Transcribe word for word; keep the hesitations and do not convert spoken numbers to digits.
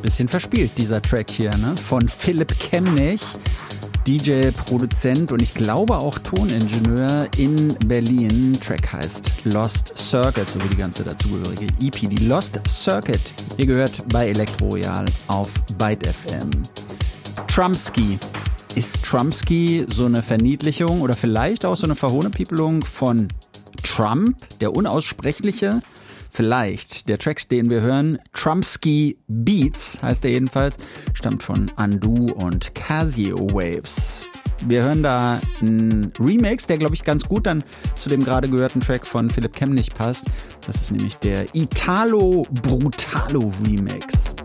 Bisschen verspielt, dieser Track hier, ne? Von Philipp Kemnich, D J, Produzent und ich glaube auch Toningenieur in Berlin. Track heißt Lost Circuit, so wie die ganze dazugehörige E P. Die Lost Circuit, ihr gehört bei Elektro Royal auf Byte F M. Trumpski. Ist Trumpski so eine Verniedlichung oder vielleicht auch so eine Verhohnepiepelung von Trump, der Unaussprechliche? Vielleicht. Der Track, den wir hören, Trumpski Beats, heißt er jedenfalls, stammt von Undo und Casio Waves. Wir hören da einen Remix, der, glaube ich, ganz gut dann zu dem gerade gehörten Track von Philipp Kemnich passt. Das ist nämlich der Italo Brutalo Remix.